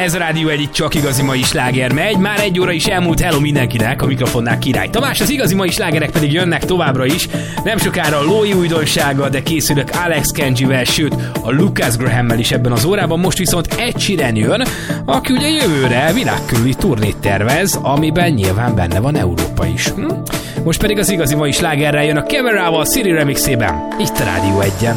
Ez a Rádió egy csak igazi mai sláger megy. Már 1 óra is elmúlt, hello mindenkinek, a mikrofonnál Király Tamás, az igazi mai slágerek pedig jönnek továbbra is. Nem sokára a Lói újdonsága, de készülök Alex Kenjivel, sőt a Lucas Grahammel is ebben az órában. Most viszont Ed Sheeran jön, aki ugye jövőre világkörüli turnét tervez, amiben nyilván benne van Európa is. Most pedig az igazi mai slágerrel jön a Camerával Siri remixében. Itt a Rádió 1-en.